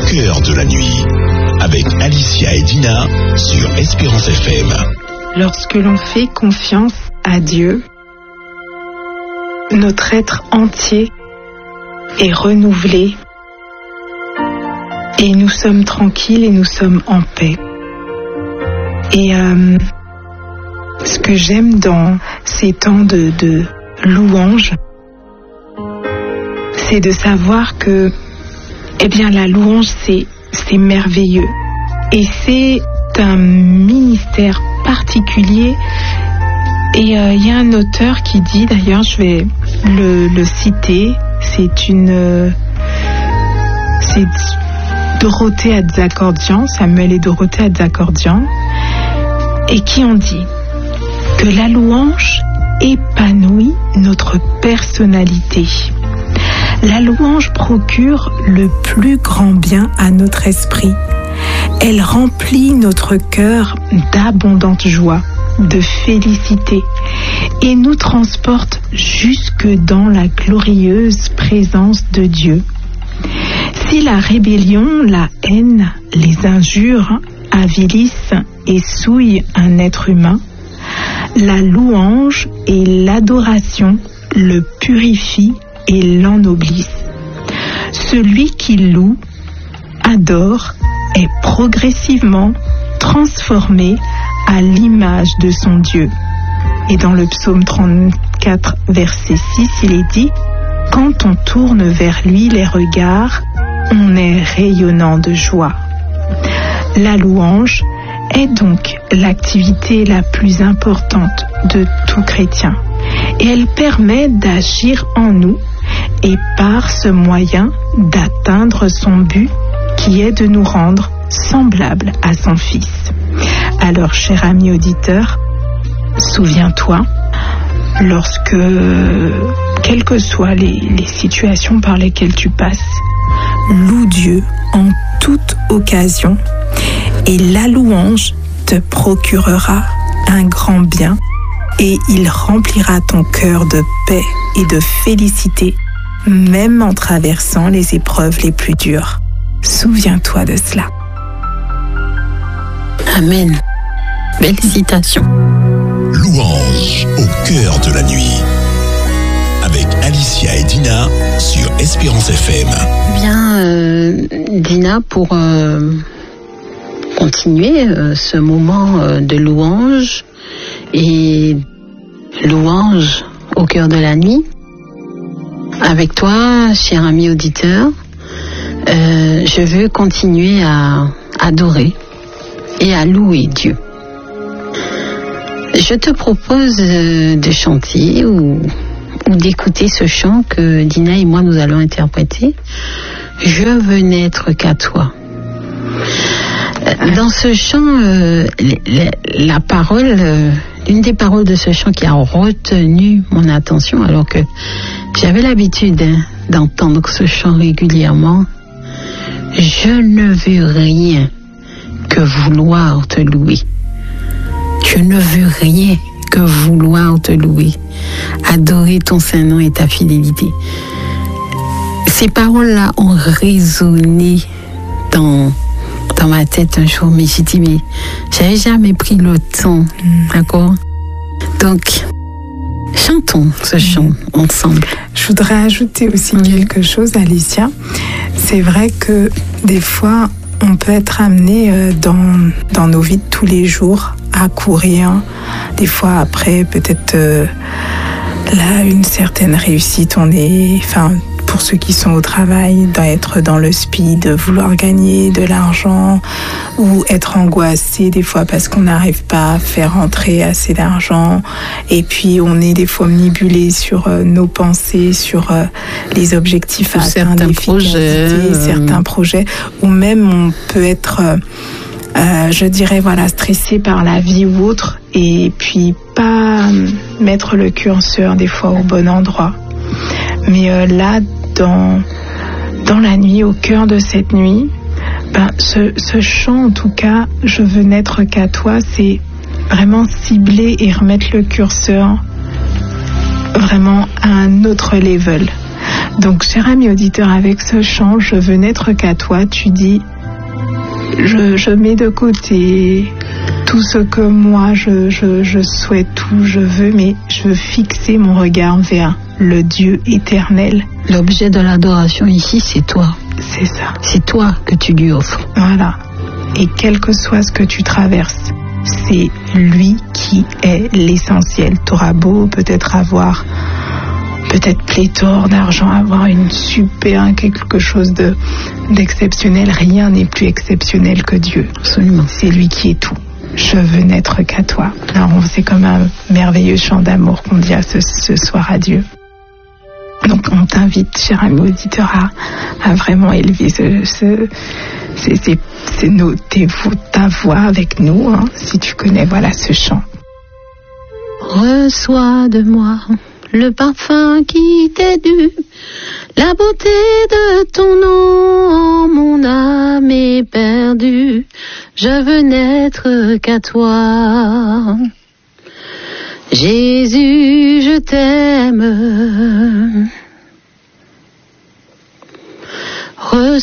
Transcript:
cœur de la nuit, avec Alicia et Dina sur Espérance FM. Lorsque l'on fait confiance à Dieu, notre être entier est renouvelé et nous sommes tranquilles et nous sommes en paix. Et ce que j'aime dans ces temps de louange, c'est de savoir que la louange, c'est merveilleux. Et c'est un ministère particulier. Et il y a un auteur qui dit, d'ailleurs, je vais le citer, c'est Dorothée Adzakordian, Samuel et Dorothée Adzakordian, et qui ont dit que la louange épanouit notre personnalité. La louange procure le plus grand bien à notre esprit. Elle remplit notre cœur d'abondante joie, de félicité, et nous transporte jusque dans la glorieuse présence de Dieu. Si la rébellion, la haine, les injures avilissent et souillent un être humain, la louange et l'adoration le purifient et l'ennoblissent. Celui qui loue, adore, est progressivement transformé à l'image de son Dieu. Et dans le psaume 34, verset 6, il est dit « Quand on tourne vers lui les regards, on est rayonnant de joie ». La louange est donc l'activité la plus importante de tout chrétien. Et elle permet d'agir en nous et par ce moyen d'atteindre son but qui est de nous rendre semblables à son Fils. Alors, cher ami auditeur, souviens-toi, lorsque, quelles que soient les situations par lesquelles tu passes, loue Dieu en toute occasion et la louange te procurera un grand bien et il remplira ton cœur de paix et de félicité, même en traversant les épreuves les plus dures. Souviens-toi de cela. Amen. Belle citation. Louange au cœur de la nuit, avec Alicia et Dina sur Espérance FM. Bien, Dina, pour continuer ce moment de louange et louange au cœur de la nuit, avec toi, cher ami auditeur, je veux continuer à adorer et à louer Dieu. Je te propose de chanter ou d'écouter ce chant que Dina et moi nous allons interpréter. Je veux n'être qu'à toi. Dans ce chant, la parole, l'une des paroles de ce chant qui a retenu mon attention, alors que j'avais l'habitude d'entendre ce chant régulièrement. Je ne veux rien que vouloir te louer. Je ne veux rien que vouloir te louer. Adorer ton Saint-Nom et ta fidélité. Ces paroles-là ont résonné dans ma tête un jour, mais j'ai dit, mais j'avais jamais pris le temps, d'accord? Donc, chantons ce chant ensemble. Je voudrais ajouter aussi quelque chose, Alicia. C'est vrai que des fois, on peut être amené dans nos vies de tous les jours à courir. Des fois, après, peut-être là, une certaine réussite, pour ceux qui sont au travail, d'être dans le speed, vouloir gagner de l'argent ou être angoissé des fois parce qu'on n'arrive pas à faire rentrer assez d'argent et puis on est des fois omnibulé sur nos pensées, sur les objectifs à atteindre, certains projets, ou même on peut être stressé par la vie ou autre et puis pas mettre le curseur des fois au bon endroit. Mais là, dans la nuit, au cœur de cette nuit, ce chant, en tout cas, je veux n'être qu'à toi, c'est vraiment cibler et remettre le curseur vraiment à un autre level. Donc, cher ami auditeur, avec ce chant, je veux n'être qu'à toi, tu dis, je mets de côté tout ce que moi je souhaite, tout je veux, mais je veux fixer mon regard vers le Dieu éternel. L'objet de l'adoration ici, c'est toi. C'est ça. C'est toi que tu lui offres. Voilà. Et quel que soit ce que tu traverses, c'est lui qui est l'essentiel. Tu auras beau peut-être avoir pléthore d'argent, avoir une super, quelque chose d'exceptionnel. Rien n'est plus exceptionnel que Dieu. Absolument. C'est lui qui est tout. Je veux n'être qu'à toi. Alors, c'est comme un merveilleux chant d'amour qu'on dit ce soir à Dieu. Donc, on t'invite, cher ami auditeur, à vraiment élever ta voix avec nous, hein, si tu connais, voilà, ce chant. Reçois de moi le parfum qui t'est dû, la beauté de ton nom, mon âme est perdue, je veux n'être qu'à toi. Jésus, je t'aime.